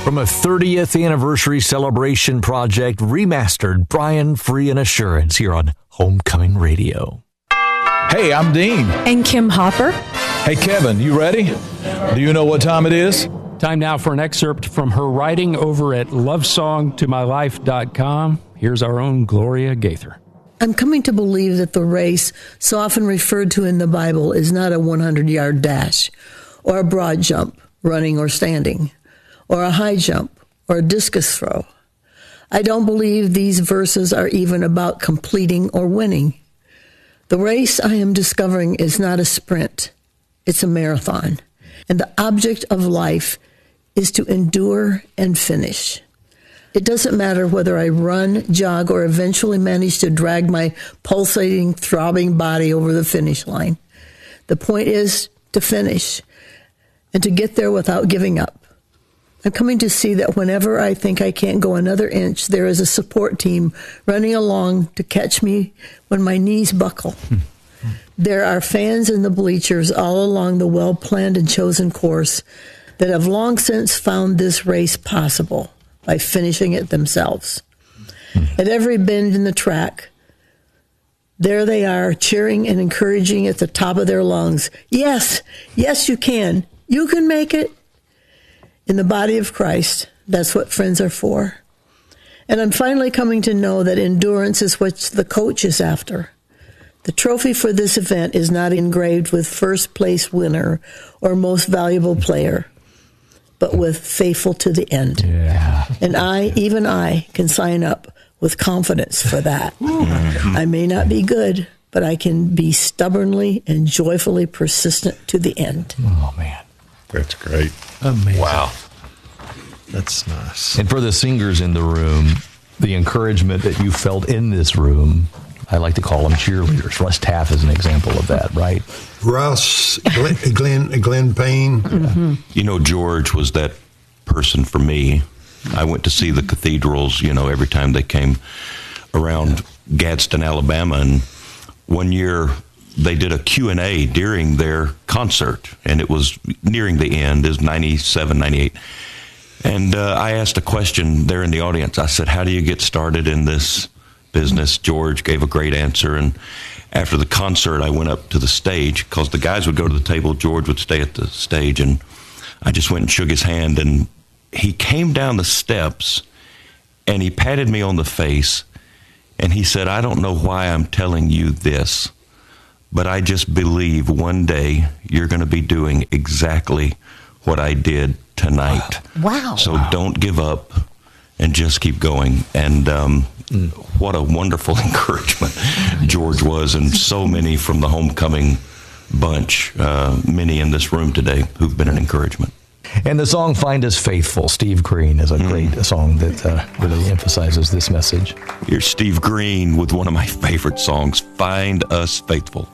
From a 30th anniversary celebration project, remastered Brian Free and Assurance here on Homecoming Radio. Hey, I'm Dean. And Kim Hopper. Hey, Kevin, you ready? Do you know what time it is? Time now for an excerpt from her writing over at lovesongtomylife.com. Here's our own Gloria Gaither. I'm coming to believe that the race, so often referred to in the Bible, is not a 100-yard dash, or a broad jump, running or standing, or a high jump, or a discus throw. I don't believe these verses are even about completing or winning. The race I am discovering is not a sprint, it's a marathon, and the object of life is to endure and finish. It doesn't matter whether I run, jog, or eventually manage to drag my pulsating, throbbing body over the finish line. The point is to finish and to get there without giving up. I'm coming to see that whenever I think I can't go another inch, there is a support team running along to catch me when my knees buckle. There are fans in the bleachers all along the well-planned and chosen course that have long since found this race possible by finishing it themselves. At every bend in the track, there they are, cheering and encouraging at the top of their lungs. Yes, yes, you can. You can make it. In the body of Christ, that's what friends are for. And I'm finally coming to know that endurance is what the coach is after. The trophy for this event is not engraved with first place winner or most valuable player, but with faithful to the end. Yeah. And even I, can sign up with confidence for that. I may not be good, but I can be stubbornly and joyfully persistent to the end. Oh, man. That's great. Amazing. Wow. That's nice. And for the singers in the room, the encouragement that you felt in this room, I like to call them cheerleaders. Russ Taff is an example of that, right? Russ, Glenn Payne. Mm-hmm. You know, George was that person for me. I went to see the cathedrals, every time they came around Gadsden, Alabama. And one year they did a Q&A during their concert, and it was nearing the end. It was 97, 98. And I asked a question there in the audience. I said, how do you get started in this business? George gave a great answer. And after the concert, I went up to the stage because the guys would go to the table. George would stay at the stage. And I just went and shook his hand. And he came down the steps and he patted me on the face. And he said, I don't know why I'm telling you this, but I just believe one day you're going to be doing exactly what I did tonight. Wow. So don't give up and just keep going. And what a wonderful encouragement George was, and so many from the Homecoming bunch, many in this room today who've been an encouragement. And the song Find Us Faithful, Steve Green, is a great song that really emphasizes this message. Here's Steve Green with one of my favorite songs, Find Us Faithful.